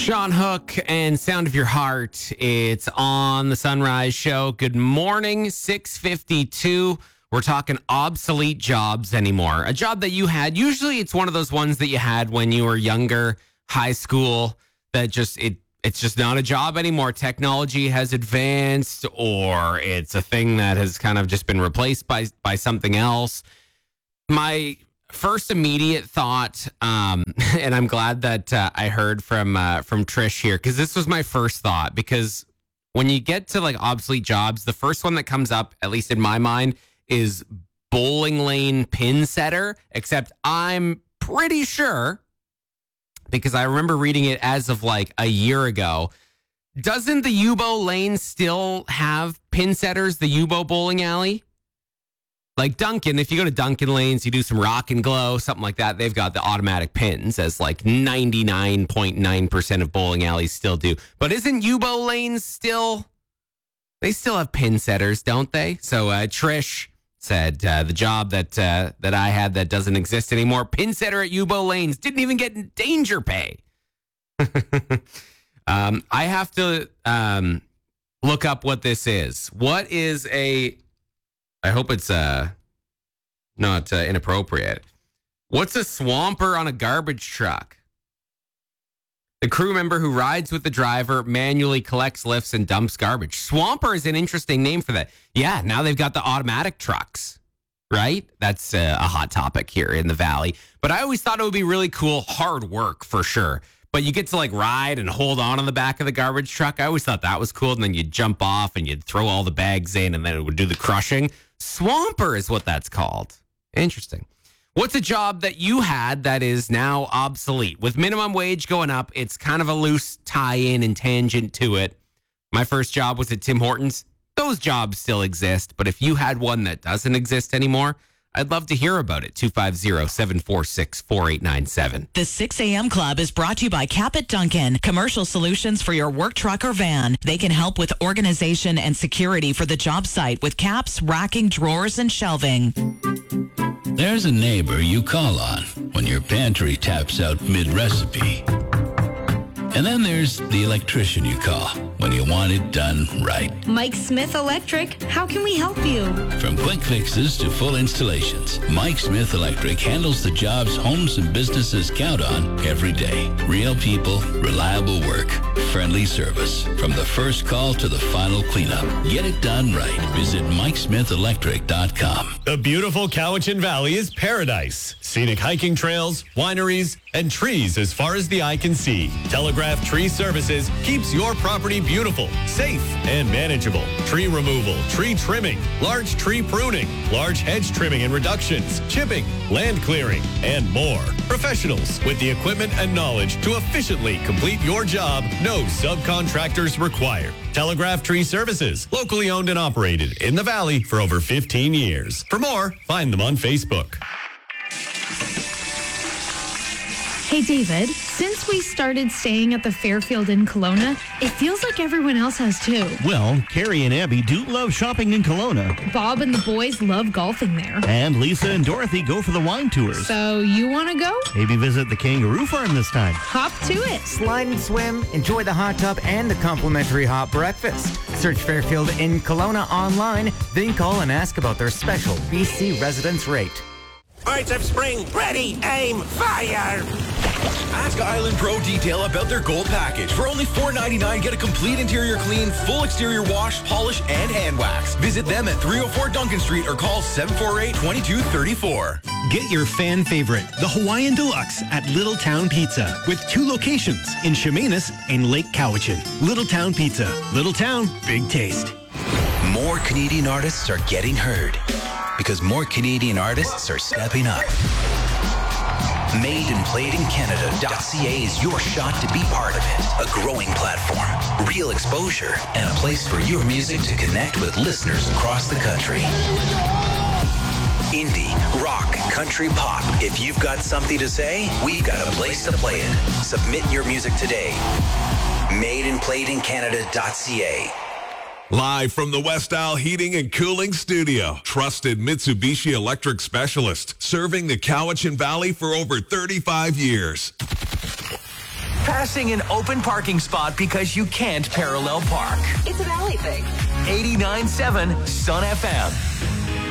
Sean Hook and Sound of Your Heart. It's on the Sunrise Show. Good morning, 6:52. We're talking obsolete jobs anymore. A job that you had, usually it's one of those ones that you had when you were younger, high school, that just it's just not a job anymore. Technology has advanced, or it's a thing that has kind of just been replaced by something else. My first immediate thought, and I'm glad that I heard from Trish here, because this was my first thought. Because when you get to like obsolete jobs, the first one that comes up, at least in my mind, is bowling lane pin setter. Except I'm pretty sure, because I remember reading it as of like a year ago, doesn't the Yubo lane still have pin setters? The Yubo bowling alley? Like Duncan, if you go to Duncan Lanes, you do some rock and glow, something like that, they've got the automatic pins, as like 99.9% of bowling alleys still do. But isn't Yubo Lanes still, they still have pin setters, don't they? So Trish said the job that I had that doesn't exist anymore, pin setter at Yubo Lanes, didn't even get danger pay. I have to look up what this is. What is a... I hope it's not inappropriate. What's a swamper on a garbage truck? The crew member who rides with the driver, manually collects, lifts, and dumps garbage. Swamper is an interesting name for that. Yeah, now they've got the automatic trucks, right? That's a hot topic here in the Valley. But I always thought it would be really cool. Hard work for sure. But you get to like ride and hold on the back of the garbage truck. I always thought that was cool. And then you'd jump off and you'd throw all the bags in and then it would do the crushing. Swamper is what that's called. Interesting. What's a job that you had that is now obsolete? With minimum wage going up, it's kind of a loose tie-in and tangent to it. My first job was at Tim Hortons. Those jobs still exist. But if you had one that doesn't exist anymore, I'd love to hear about it. 250-746-4897. The 6 a.m. Club is brought to you by Capit Duncan. Commercial solutions for your work truck or van. They can help with organization and security for the job site with caps, racking, drawers, and shelving. There's a neighbor you call on when your pantry taps out mid-recipe. And then there's the electrician you call when you want it done right. Mike Smith Electric, how can we help you? From quick fixes to full installations, Mike Smith Electric handles the jobs homes and businesses count on every day. Real people, reliable work, friendly service. From the first call to the final cleanup. Get it done right. Visit MikeSmithElectric.com. The beautiful Cowichan Valley is paradise. Scenic hiking trails, wineries, and trees as far as the eye can see. Telegraph Tree Services keeps your property beautiful, safe, and manageable. Tree removal, tree trimming, large tree pruning, large hedge trimming and reductions, chipping, land clearing, and more. Professionals with the equipment and knowledge to efficiently complete your job. No subcontractors required. Telegraph Tree Services, locally owned and operated in the Valley for over 15 years. For more, find them on Facebook. Hey, David, since we started staying at the Fairfield in Kelowna, it feels like everyone else has too. Well, Carrie and Abby do love shopping in Kelowna. Bob and the boys love golfing there. And Lisa and Dorothy go for the wine tours. So you want to go? Maybe visit the kangaroo farm this time. Hop to it. Slide and swim, enjoy the hot tub and the complimentary hot breakfast. Search Fairfield in Kelowna online, then call and ask about their special BC residence rate. Birds of Spring, ready, aim, fire! Ask Island Pro Detail about their gold package. For only $4.99, get a complete interior clean, full exterior wash, polish, and hand wax. Visit them at 304 Duncan Street or call 748-2234. Get your fan favorite, the Hawaiian Deluxe at Little Town Pizza, with 2 locations in Chemainus and Lake Cowichan. Little Town Pizza. Little Town, big taste. More Canadian artists are getting heard because more Canadian artists are stepping up. MadeandPlayedInCanada.ca is your shot to be part of it. A growing platform, real exposure, and a place for your music to connect with listeners across the country. Indie, rock, country, pop. If you've got something to say, we've got a place to play it. Submit your music today. MadeandPlayedInCanada.ca. Live from the West Isle Heating and Cooling Studio, trusted Mitsubishi electric specialist, serving the Cowichan Valley for over 35 years. Passing an open parking spot because you can't parallel park. It's a Valley thing. 89.7 Sun FM.